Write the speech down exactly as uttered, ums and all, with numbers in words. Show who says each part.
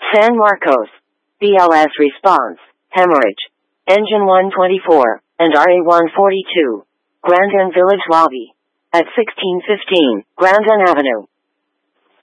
Speaker 1: San Marcos. B L S response, hemorrhage. Engine one twenty-four, and R A one forty-two. Grandin Village Lobby. At sixteen fifteen, Grandin Avenue.